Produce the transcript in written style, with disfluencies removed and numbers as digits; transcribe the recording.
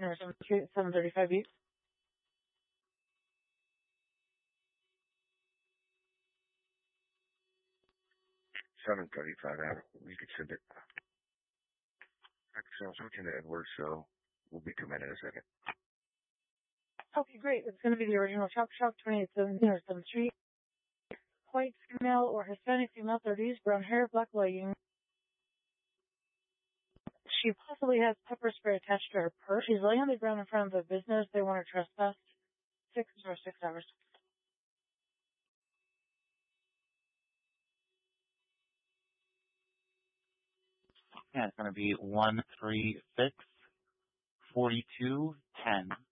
North 7th Street, 735 East. 735 Ave. You can send it. Actually, I was looking at Edwards, so we'll be coming in a second. Okay, great. It's going to be the original Chop Shop, 2817 North 7th Street. White female or Hispanic female, 30s, brown hair, black leggings. She possibly has pepper spray attached to her purse. She's laying on the ground in front of the business. They want her trespassed. 6 hours. Yeah, it's going to be 136-4210.